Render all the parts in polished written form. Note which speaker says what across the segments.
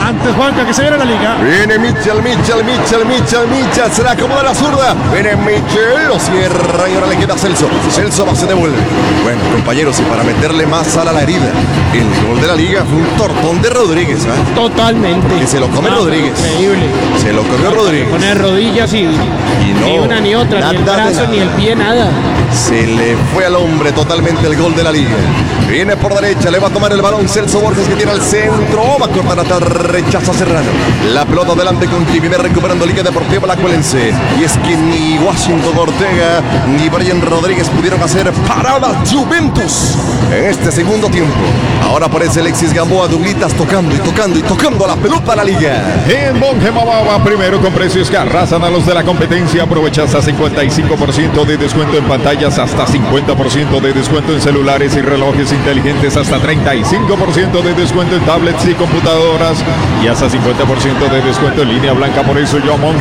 Speaker 1: Antes Juanca, que se viene la liga.
Speaker 2: Viene Mitchell, se la acomoda la zurda. Viene Mitchell, lo cierra y ahora le queda Celso. Celso va, se devuelve. Bueno, compañeros, y para meterle más sal a la herida, el gol de la liga fue un tortón de Rodríguez, ¿eh?
Speaker 1: Totalmente.
Speaker 2: Que se lo come Rodríguez.
Speaker 1: Increíble.
Speaker 2: Se lo comió Rodríguez.
Speaker 1: Poner rodillas y
Speaker 2: no,
Speaker 1: ni una ni otra, ni el brazo, ni el pie, nada.
Speaker 2: Se le fue al hombre totalmente el gol de la liga. Viene por derecha, le va a tomar el balón Celso Borges, que tiene al centro. Va a cortar hasta rechaza Serrano. La pelota adelante con Kimi, recuperando Liga Deportiva Alajuelense. Y es que ni Washington Ortega ni Brian Rodríguez pudieron hacer parada Juventus en este segundo tiempo. Ahora aparece Alexis Gamboa, Douglitas tocando la pelota a la liga.
Speaker 3: En Monje Mababa, primero con precios que arrasan a los de la competencia. Aprovecha hasta 55% de descuento en pantallas, hasta 50% de descuento en celulares y relojes inteligentes, hasta 35% de descuento en tablets y computadoras y hasta 50% de descuento en línea blanca. Por eso yo a Monje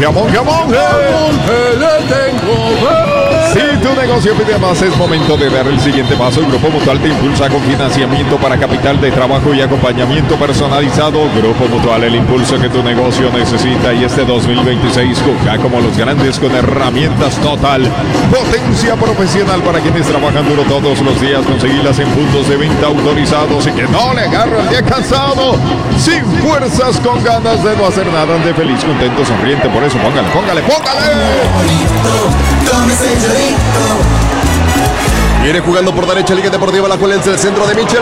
Speaker 3: le tengo. Si tu negocio pide más, es momento de dar el siguiente paso. El Grupo Mutual te impulsa con financiamiento para capital de trabajo y acompañamiento personalizado. Grupo Mutual, el impulso que tu negocio necesita. Y este 2026 juega como los grandes con herramientas total. Potencia profesional para quienes trabajan duro todos los días. Conseguirlas en puntos de venta autorizados y que no le agarre el día cansado, sin fuerzas, con ganas de no hacer nada. Ande feliz, contento, sonriente. Por eso póngale.
Speaker 2: Viene jugando por derecha Liga Deportiva Alajuelense, el centro de Mitchell,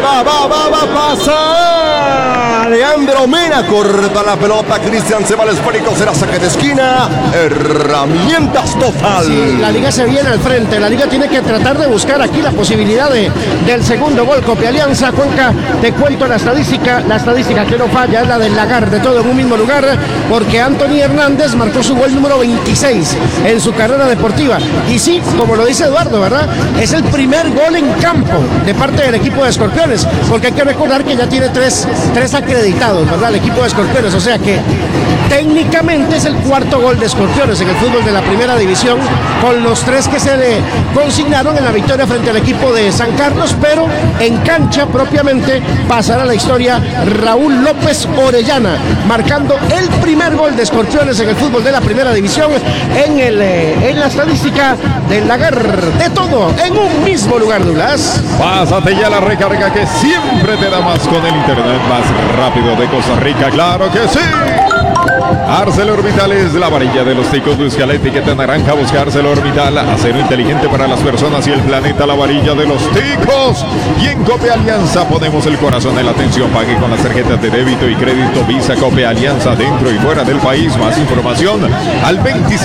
Speaker 2: pasa Leandro Mena, corta la pelota, Cristian se va al esférico, será saque de esquina, herramientas total.
Speaker 1: Sí, la liga se viene al frente, la liga tiene que tratar de buscar aquí la posibilidad del segundo gol. Copia Alianza, Cuenca, te cuento la estadística que no falla es la del Lagar, de todo en un mismo lugar, porque Anthony Hernández marcó su gol número 26 en su carrera deportiva. Y sí, como lo dice Eduardo, ¿verdad? Es el primer gol en campo de parte del equipo de Escorpiones, porque hay que recordar que ya tiene tres acreditados, ¿verdad? El equipo de Escorpiones, o sea que técnicamente es el cuarto gol de Escorpiones en el fútbol de la primera división, con los 3 que se le consignaron en la victoria frente al equipo de San Carlos, pero en cancha propiamente pasará a la historia Raúl López Orellana, marcando el primer gol de Escorpiones en el fútbol de la primera división en la estadística del Lagar, de todo en un mismo lugar, Douglas.
Speaker 3: Pásate ya la recarga que siempre te da más con el internet más rápido de Costa Rica, claro que sí. ArcelorMittal es la varilla de los ticos. Busca la etiqueta naranja, busca ArcelorMittal, acero inteligente para las personas y el planeta, la varilla de los ticos. Y en Cope Alianza ponemos el corazón en la atención. Pague con las tarjetas de débito y crédito Visa Cope Alianza dentro y fuera del país. Más información al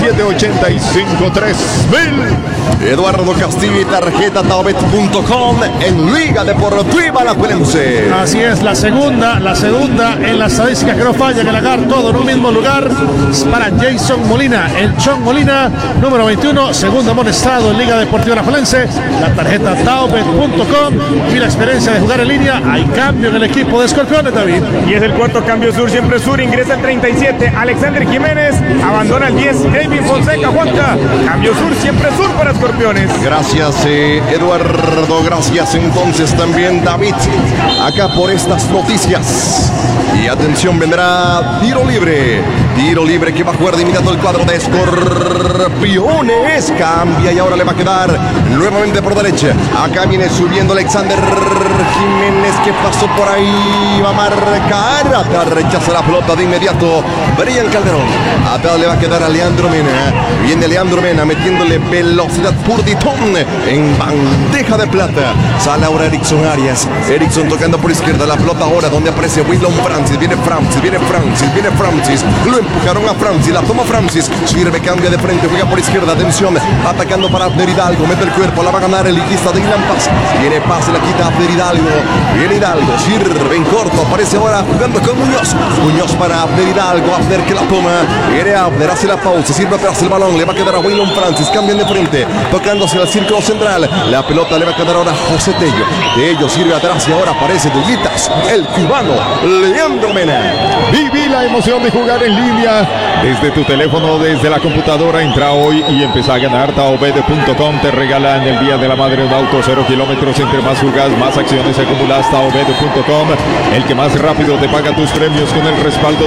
Speaker 3: 2785-3000.
Speaker 2: Eduardo Castillo y tarjeta taobet.com en Liga Deportiva Alajuelense.
Speaker 1: Así es, la segunda en la estadística que no falla, en el Lagar, todo en un mismo lugar, es para Jason Molina, el Chon Molina, número 21, segundo amonestado en Liga Deportiva Alajuelense. La tarjeta taobet.com y la experiencia de jugar en línea. Hay cambio en el equipo de Escorpiones, David.
Speaker 4: Y es el cuarto cambio sur, siempre sur, ingresa el 37, Alexander Jiménez, abandona el 10, Kevin Fonseca, Juanca, cambio sur, siempre sur para Escorpiones.
Speaker 2: Gracias, Eduardo, gracias entonces también David, acá por estas noticias. Y atención, vendrá tiro libre que va a jugar de inmediato el cuadro de Escorpiones. Cambia y ahora le va a quedar nuevamente por derecha. Acá viene subiendo Alexander Jiménez, que pasó por ahí, va a marcar, acá rechaza la pelota de inmediato Brian Calderón. Acá le va a quedar a Leandro Mena. Viene Leandro Mena metiéndole velocidad Purditón en bandeja de plata. Sale ahora Erickson Arias. Erickson tocando por izquierda, la pelota ahora donde aparece Willon Francis. Viene Francis. Lo empujaron a Francis, la toma Francis. Sirve, cambia de frente, juega por izquierda. Atención, atacando para Abner Hidalgo. Mete el cuerpo, la va a ganar el liguista de Ilan Paz. Viene Paz, la quita Abner Hidalgo. Viene Hidalgo, sirve en corto. Aparece ahora jugando con Muñoz. Muñoz para Abner Hidalgo. Abner que la toma. Viene Abner, hace la pausa. Sirve atrás el balón. Le va a quedar a Willon Francis. Cambian de frente, tocándose al círculo central. La pelota le va a quedar ahora a José Tello. Tello sirve atrás y ahora aparece Douglitas, el cubano Leandro Mena.
Speaker 3: Viví la emoción de jugar en línea desde tu teléfono, desde la computadora. Entra hoy y empieza a ganar. Taobed.com te regala en el Día de la Madre un auto 0 kilómetros. Entre más jugas, más acciones acumulas. Taobed.com, el que más rápido te paga tus premios con el respaldo